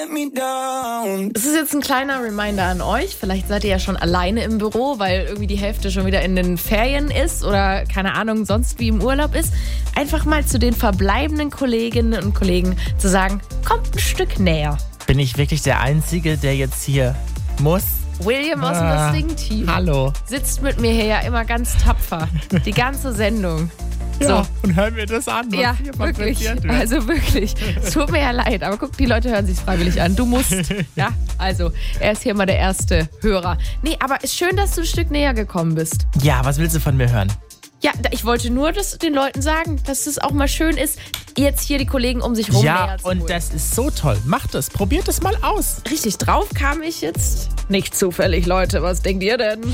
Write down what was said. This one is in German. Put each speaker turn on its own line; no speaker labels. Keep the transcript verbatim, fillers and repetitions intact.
Es ist jetzt ein kleiner Reminder an euch. Vielleicht seid ihr ja schon alleine im Büro, weil irgendwie die Hälfte schon wieder in den Ferien ist oder keine Ahnung, sonst wie im Urlaub ist. Einfach mal zu den verbleibenden Kolleginnen und Kollegen zu sagen, kommt ein Stück näher.
Bin ich wirklich der Einzige, der jetzt hier muss?
William aus dem
Ah,
lustigen Team
hallo.
sitzt mit mir hier ja immer ganz tapfer. Die ganze Sendung.
Ja,
So.
und hören wir das an, was
Ja,
hier
wirklich.
fabriziert wird.
Also wirklich. Es tut mir ja leid, aber guck, die Leute hören sich freiwillig an. Du musst. Ja, also, er ist hier mal der erste Hörer. Nee, aber ist schön, dass du ein Stück näher gekommen bist.
Ja, was willst du von mir hören?
Ja, ich wollte nur das den Leuten sagen, dass es auch mal schön ist, jetzt hier die Kollegen um sich rum
Ja,
näher zu
und
holen.
das ist so toll. Macht es, probiert es mal aus.
Richtig drauf kam ich jetzt. Nicht zufällig, Leute. Was denkt ihr denn?